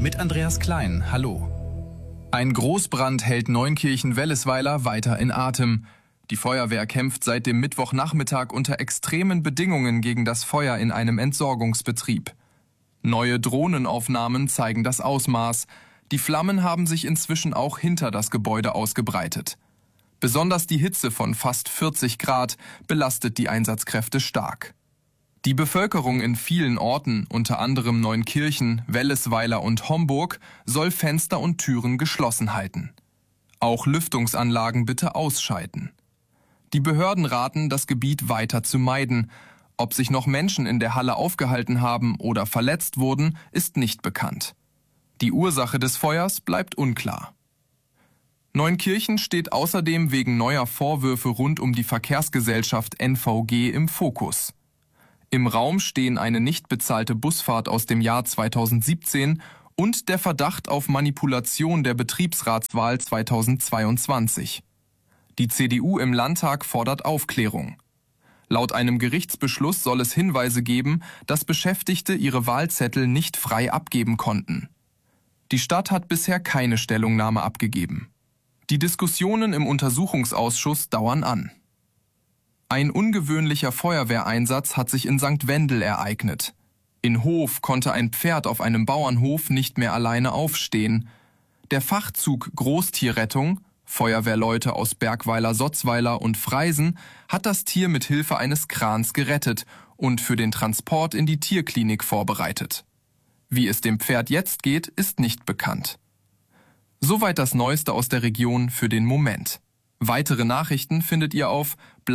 mit Andreas Klein. Hallo. Ein Großbrand hält Neunkirchen-Wellesweiler weiter in Atem. Die Feuerwehr kämpft seit dem Mittwochnachmittag unter extremen Bedingungen gegen das Feuer in einem Entsorgungsbetrieb. Neue Drohnenaufnahmen zeigen das Ausmaß. Die Flammen haben sich inzwischen auch hinter das Gebäude ausgebreitet. Besonders die Hitze von fast 40 Grad belastet die Einsatzkräfte stark. Die Bevölkerung in vielen Orten, unter anderem Neunkirchen, Wellesweiler und Homburg, soll Fenster und Türen geschlossen halten. Auch Lüftungsanlagen bitte ausschalten. Die Behörden raten, das Gebiet weiter zu meiden. Ob sich noch Menschen in der Halle aufgehalten haben oder verletzt wurden, ist nicht bekannt. Die Ursache des Feuers bleibt unklar. Neunkirchen steht außerdem wegen neuer Vorwürfe rund um die Verkehrsgesellschaft NVG im Fokus. Im Raum stehen eine nicht bezahlte Busfahrt aus dem Jahr 2017 und der Verdacht auf Manipulation der Betriebsratswahl 2022. Die CDU im Landtag fordert Aufklärung. Laut einem Gerichtsbeschluss soll es Hinweise geben, dass Beschäftigte ihre Wahlzettel nicht frei abgeben konnten. Die Stadt hat bisher keine Stellungnahme abgegeben. Die Diskussionen im Untersuchungsausschuss dauern an. Ein ungewöhnlicher Feuerwehreinsatz hat sich in St. Wendel ereignet. In Hof konnte ein Pferd auf einem Bauernhof nicht mehr alleine aufstehen. Der Fachzug Großtierrettung, Feuerwehrleute aus Bergweiler, Sotzweiler und Freisen, hat das Tier mit Hilfe eines Krans gerettet und für den Transport in die Tierklinik vorbereitet. Wie es dem Pferd jetzt geht, ist nicht bekannt. Soweit das Neueste aus der Region für den Moment. Weitere Nachrichten findet ihr auf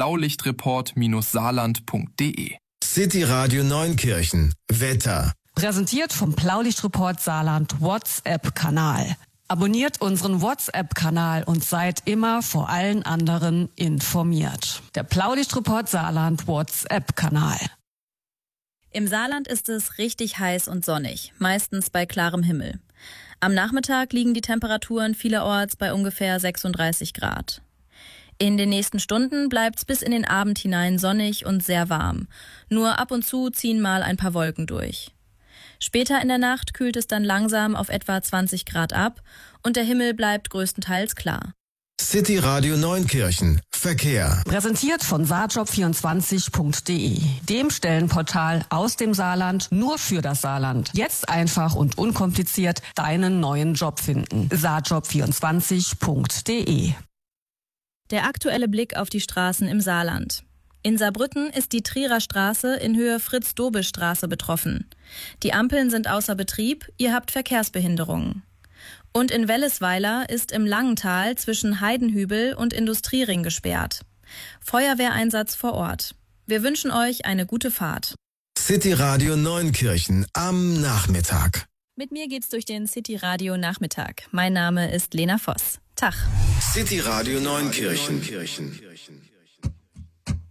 blaulichtreport-saarland.de. City Radio Neunkirchen. Wetter. Präsentiert vom Blaulichtreport Saarland WhatsApp-Kanal. Abonniert unseren WhatsApp-Kanal und seid immer vor allen anderen informiert. Der Blaulichtreport Saarland WhatsApp-Kanal. Im Saarland ist es richtig heiß und sonnig, meistens bei klarem Himmel. Am Nachmittag liegen die Temperaturen vielerorts bei ungefähr 36 Grad. In den nächsten Stunden bleibt's bis in den Abend hinein sonnig und sehr warm. Nur ab und zu ziehen mal ein paar Wolken durch. Später in der Nacht kühlt es dann langsam auf etwa 20 Grad ab und der Himmel bleibt größtenteils klar. City Radio Neunkirchen. Verkehr. Präsentiert von saarjob24.de, dem Stellenportal aus dem Saarland nur für das Saarland. Jetzt einfach und unkompliziert deinen neuen Job finden. saarjob24.de. Der aktuelle Blick auf die Straßen im Saarland. In Saarbrücken ist die Trierer Straße in Höhe Fritz-Dobel-Straße betroffen. Die Ampeln sind außer Betrieb, ihr habt Verkehrsbehinderungen. Und in Wellesweiler ist im Langental zwischen Heidenhübel und Industriering gesperrt. Feuerwehreinsatz vor Ort. Wir wünschen euch eine gute Fahrt. City Radio Neunkirchen am Nachmittag. Mit mir geht's durch den City Radio Nachmittag. Mein Name ist Lena Voss. Tag. City Radio Neunkirchen.